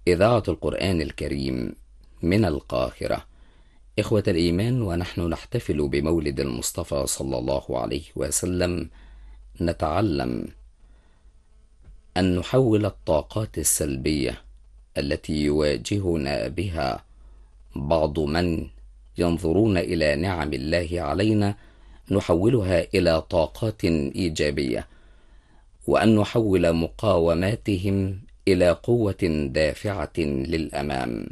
إذاعة القرآن الكريم من القاهرة. إخوة الإيمان، ونحن نحتفل بمولد المصطفى صلى الله عليه وسلم، نتعلم أن نحول الطاقات السلبية التي يواجهنا بها بعض من ينظرون إلى نعم الله علينا، نحولها إلى طاقات إيجابية، وأن نحول مقاوماتهم إلى قوة دافعة للأمام.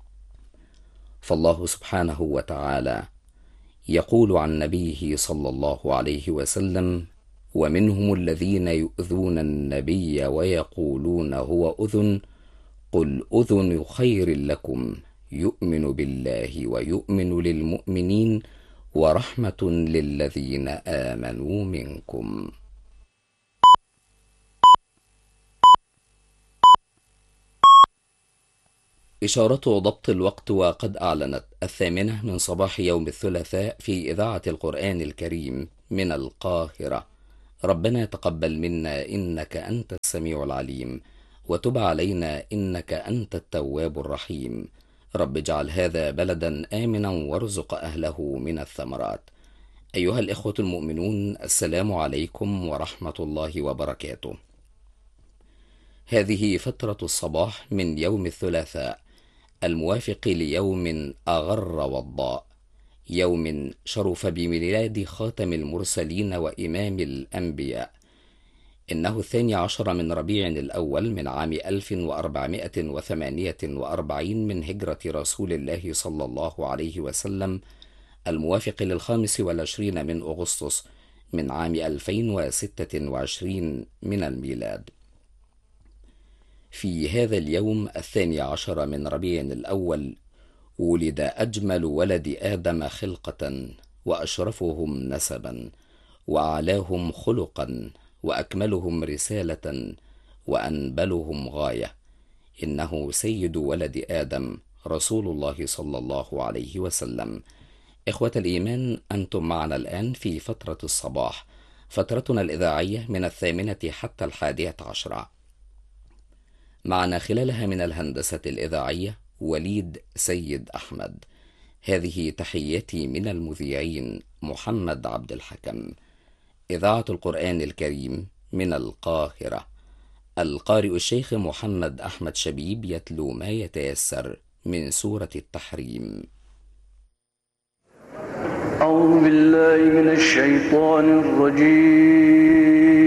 فالله سبحانه وتعالى يقول عن نبيه صلى الله عليه وسلم: ومنهم الذين يؤذون النبي ويقولون هو أذن، قل أذن خير لكم، يؤمن بالله ويؤمن للمؤمنين ورحمة للذين آمنوا منكم. إشارة ضبط الوقت، وقد أعلنت 8 من صباح يوم الثلاثاء في إذاعة القرآن الكريم من القاهرة. ربنا تقبل منا إنك أنت السميع العليم، وتب علينا إنك أنت التواب الرحيم. رب اجعل هذا بلدا آمنا وارزق أهله من الثمرات. أيها الإخوة المؤمنون، السلام عليكم ورحمة الله وبركاته. هذه فترة الصباح من يوم الثلاثاء الموافق ليوم أغر وضاء، يوم شرف بميلاد خاتم المرسلين وإمام الأنبياء. إنه 12 من ربيع الأول من عام 1448 من هجرة رسول الله صلى الله عليه وسلم، الموافق ل25 من أغسطس من عام 2026 من الميلاد. في هذا اليوم 12 من ربيع الأول ولد أجمل ولد آدم خلقة، وأشرفهم نسبا، وأعلاهم خلقا، وأكملهم رسالة، وأنبلهم غاية. إنه سيد ولد آدم رسول الله صلى الله عليه وسلم. إخوة الإيمان، أنتم معنا الآن في فترة الصباح، فترتنا الإذاعية من 8 حتى 11. معنا خلالها من الهندسة الإذاعية وليد سيد أحمد. هذه تحياتي من المذيعين محمد عبد الحكم. إذاعة القرآن الكريم من القاهرة. القارئ الشيخ محمد أحمد شبيب يتلو ما يتيسر من سورة التحريم. أعوذ بالله من الشيطان الرجيم.